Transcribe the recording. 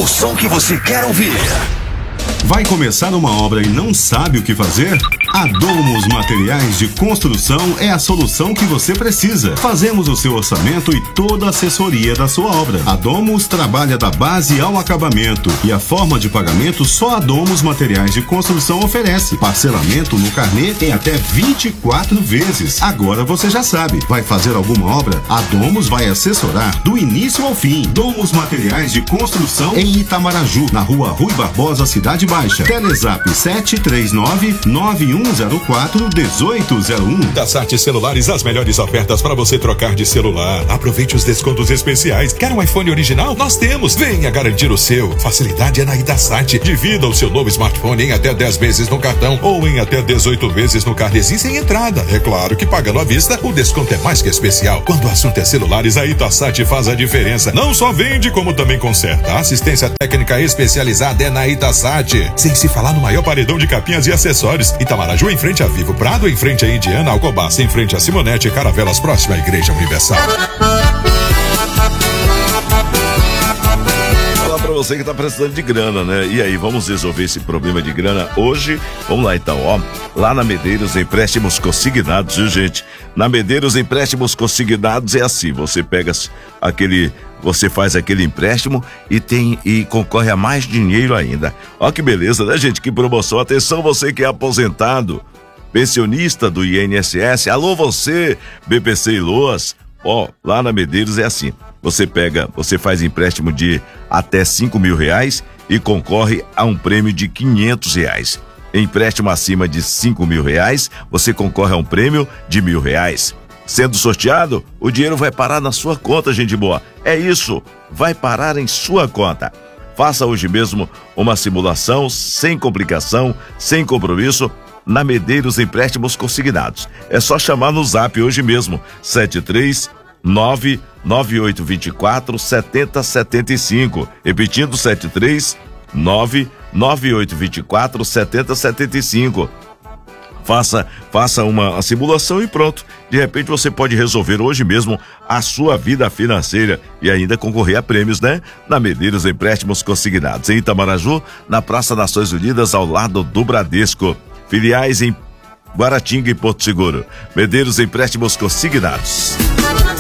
O som que você quer ouvir. Vai começar uma obra e não sabe o que fazer? A Domus Materiais de Construção é a solução que você precisa. Fazemos o seu orçamento e toda a assessoria da sua obra. A Domus trabalha da base ao acabamento e a forma de pagamento só a Domus Materiais de Construção oferece. Parcelamento no carnê em até 24 vezes. Agora você já sabe. Vai fazer alguma obra? A Domus vai assessorar do início ao fim. Domus Materiais de Construção em Itamaraju, na rua Rui Barbosa, Cidade Baixa. Telezap 739-9104-1801. Itasat Celulares, as melhores ofertas para você trocar de celular. Aproveite os descontos especiais. Quer um iPhone original? Nós temos. Venha garantir o seu. Facilidade é na Itasat. Divida o seu novo smartphone em até 10 vezes no cartão ou em até 18 vezes no carnezinho sem entrada. É claro que pagando à vista, o desconto é mais que especial. Quando o assunto é celulares, a Itasat faz a diferença. Não só vende, como também conserta. A assistência técnica especializada é na Itasat. Sem se falar no maior paredão de capinhas e acessórios. Itamaraju em frente a Vivo Prado, em frente a Indiana, Alcobaça em frente a Simonete e Caravelas próxima à Igreja Universal. Falar pra você que tá precisando de grana, né? E aí, vamos resolver esse problema de grana hoje? Vamos lá então, ó. Lá na Medeiros Empréstimos Consignados, viu, gente? Na Medeiros Empréstimos Consignados é assim, você pega você faz aquele empréstimo e concorre a mais dinheiro ainda. Ó que beleza, né, gente? Que promoção. Atenção, você que é aposentado, pensionista do INSS, alô você, BPC e Loas. Ó, lá na Medeiros é assim, você faz empréstimo de até R$5.000 e concorre a um prêmio de R$500. Empréstimo acima de R$5.000, você concorre a um prêmio de R$1.000. Sendo sorteado, o dinheiro vai parar na sua conta, gente boa. É isso, vai parar em sua conta. Faça hoje mesmo uma simulação sem complicação, sem compromisso, na Medeiros Empréstimos Consignados. É só chamar no Zap hoje mesmo, 739-9824-7075. Repetindo, 739-9824-7075. Faça uma simulação e pronto. De repente você pode resolver hoje mesmo a sua vida financeira e ainda concorrer a prêmios, né? Na Medeiros Empréstimos Consignados, em Itamaraju, na Praça Nações Unidas, ao lado do Bradesco. Filiais em Guaratinga e Porto Seguro. Medeiros Empréstimos Consignados.